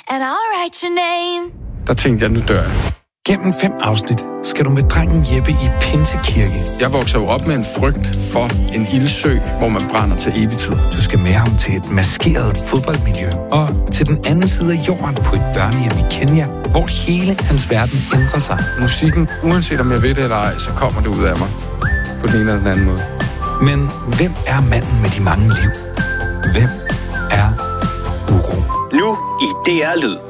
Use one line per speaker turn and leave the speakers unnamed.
and I'll write your name.
Der tænkte jeg, nu dør jeg.
Gennem 5 afsnit skal du med drengen Jeppe i Pinsekirke.
Jeg vokser jo op med en frygt for en ildsø, hvor man brænder til evig tid.
Du skal med ham til et maskeret fodboldmiljø og til den anden side af jorden på et børnehjem i Kenya, hvor hele hans verden ændrer sig.
Musikken, uanset om jeg ved det eller ej, så kommer det ud af mig. På den ene eller den anden måde.
Men hvem er manden med de mange liv? Hvem er Uro?
Nu i DR Lyd.